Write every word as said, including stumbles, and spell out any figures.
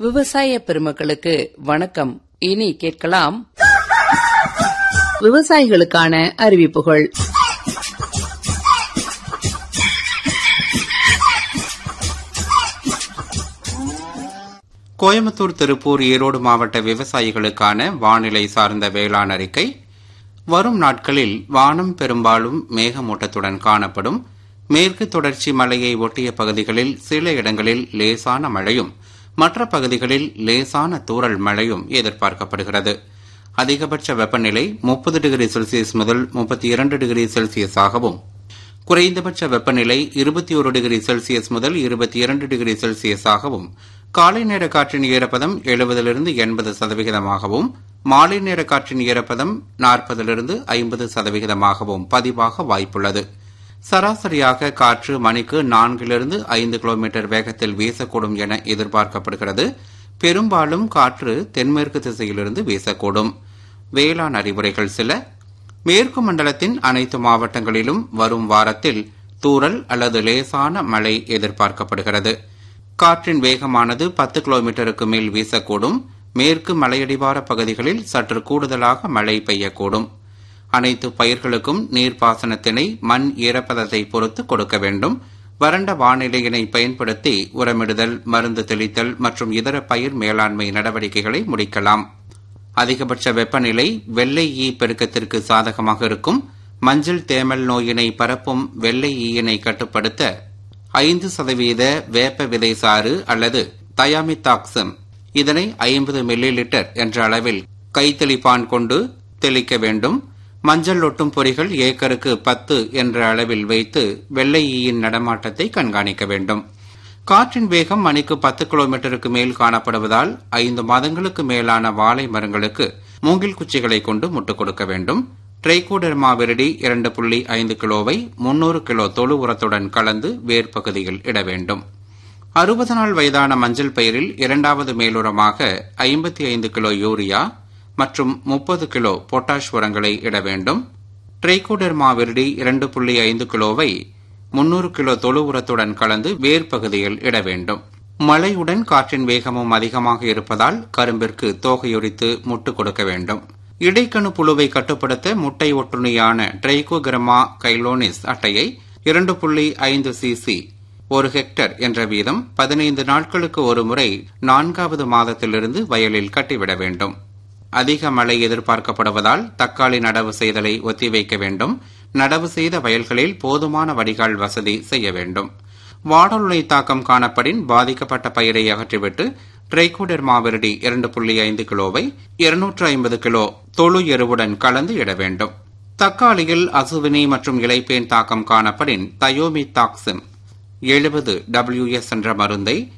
விவசாய பெருமக்களுக்கு வணக்கம். இனி கேட்கலாம் விவசாயிகளுக்கான அறிவிப்புகள். கோயம்புத்தூர், திருப்பூர், ஈரோடு மாவட்ட விவசாயிகளுக்கான வானிலை சார்ந்த வேளாண் அறிக்கை. வரும் நாட்களில் வானம் பெரும்பாலும் மேகமூட்டத்துடன் காணப்படும். மேற்கு தொடர்ச்சி மலையை ஒட்டிய பகுதிகளில் சில இடங்களில் லேசான மழையும், மற்ற பகுதிகளில் லேசான தூறல் மழையும் எதிர்பார்க்கப்படுகிறது. அதிகபட்ச வெப்பநிலை முப்பது டிகிரி செல்சியஸ் முதல் முப்பத்தி இரண்டு டிகிரி செல்சியஸாகவும், குறைந்தபட்ச வெப்பநிலை இருபத்தி ஒரு டிகிரி செல்சியஸ் முதல் இருபத்தி இரண்டு டிகிரி செல்சியஸாகவும், காலை நேர காற்றின் ஈரப்பதம் எழுபதிலிருந்து எண்பது சதவிகிதமாகவும், மாலை நேர காற்றின் ஈரப்பதம் நாற்பதிலிருந்து ஐம்பது சதவிகிதமாகவும் பதிவாக வாய்ப்புள்ளது. சராசரியாக காற்று மணிக்கு நான்கிலிருந்து ஐந்து கிலோமீட்டர் வேகத்தில் வீசக்கூடும் என எதிர்பார்க்கப்படுகிறது. பெரும்பாலும் காற்று தென்மேற்கு திசையிலிருந்து வீசக்கூடும். வேளாண் அறிவுரைகள் சில. மேற்கு மண்டலத்தின் அனைத்து மாவட்டங்களிலும் வரும் வாரத்தில் தூறல் அல்லது லேசான மழை எதிர்பார்க்கப்படுகிறது. காற்றின் வேகமானது பத்து கிலோமீட்டருக்கு மேல் வீசக்கூடும். மேற்கு மலையடிவார பகுதிகளில் சற்று கூடுதலாக மழை பெய்யக்கூடும். அனைத்து பயிர்களுக்கும் நீர்ப்பாசனத்தினை மண் ஈரப்பதத்தை பொறுத்து கொடுக்க வேண்டும். வறண்ட வானிலையினை பயன்படுத்தி உரமிடுதல், மருந்து தெளித்தல் மற்றும் இதர பயிர் மேலாண்மை நடவடிக்கைகளை முடிக்கலாம். அதிகபட்ச வெப்பநிலை வெள்ளை ஈ பெருக்கத்திற்கு சாதகமாக இருக்கும். மஞ்சள் தேமல் நோயினை பரப்பும் வெள்ளை ஈயினை கட்டுப்படுத்த ஐந்து சதவீத வேப்ப விதை சாறு அல்லது தயாமித்தாக்சம் இதனை ஐம்பது மில்லி லிட்டர் என்ற அளவில் கைத்தெளிப்பான் கொண்டு தெளிக்க வேண்டும். மஞ்சள் ஒட்டும் பொறிகள் ஏக்கருக்கு பத்து என்ற அளவில் வைத்து வெள்ளை ஈயின் நடமாட்டத்தை கண்காணிக்க வேண்டும். காற்றின் வேகம் மணிக்கு பத்து கிலோமீட்டருக்கு மேல் காணப்படுவதால் ஐந்து மாதங்களுக்கு மேலான வாழை மரங்களுக்கு மூங்கில் குச்சிகளை கொண்டு முட்டுக் கொடுக்க வேண்டும். ட்ரைகோடெர்மா விரிடி இரண்டு புள்ளி ஐந்து கிலோவை முன்னூறு கிலோ தொழு உரத்துடன் கலந்து வேர்பகுதியில் இட வேண்டும். அறுபது நாள் வயதான மஞ்சள் பயிரில் இரண்டாவது மேலுரமாக ஐம்பத்தி ஐந்து கிலோ யூரியா மற்றும் முப்பது கிலோ பொட்டாஷ் உரங்களை இட வேண்டும். ட்ரைகோடெர்மா விரிடி இரண்டு புள்ளி ஐந்து கிலோவை முன்னூறு கிலோ தொழு உரத்துடன் கலந்து வேர்பகுதியில் இட வேண்டும். மழையுடன் காற்றின் வேகமும் அதிகமாக இருப்பதால் கரும்பிற்கு தோகையுரித்து முட்டு கொடுக்க வேண்டும். இடைக்கணு புழுவை கட்டுப்படுத்த முட்டை ஒட்டுணியான ட்ரைகோகிரமா கைலோனிஸ் அட்டையை இரண்டு புள்ளி ஐந்து சிசி ஒரு ஹெக்டர் என்ற வீதம் பதினைந்து நாட்களுக்கு ஒருமுறை நான்காவது மாதத்திலிருந்து வயலில் கட்டிவிட வேண்டும். அதிக மழை எதிர்பார்க்கப்படுவதால் தக்காளி நடவு செய்தலை ஒத்திவைக்க வேண்டும். நடவு செய்த வயல்களில் போதுமான வடிகால் வசதி செய்ய வேண்டும். வாடலுளை தாக்கம் காணப்படின் பாதிக்கப்பட்ட பயிரை அகற்றிவிட்டு ட்ரைகோடெர்மா விரிடி இரண்டு புள்ளி ஐந்து கிலோவை இருநூற்று ஐம்பது கிலோ தொழு எருவுடன் கலந்து இட வேண்டும். தக்காளியில் அசுவினி மற்றும் இலைப்பேன் தாக்கம் காணப்படின் தயோமித்தாக்சிம் எழுபது டபிள்யூஎஸ் என்ற மருந்தை